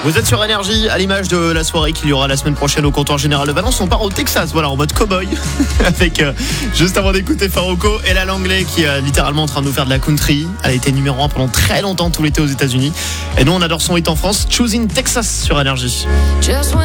Vous êtes sur Énergie, à l'image de la soirée qu'il y aura la semaine prochaine au comptoir général de Valence. On part au Texas, voilà, en mode cow-boy. Avec, juste avant d'écouter Farruko, Ella Langley qui est littéralement en train de nous faire de la country. Elle a été numéro 1 pendant très longtemps tout l'été aux États-Unis. Et nous, on adore son hit en France. Choosing Texas sur Énergie.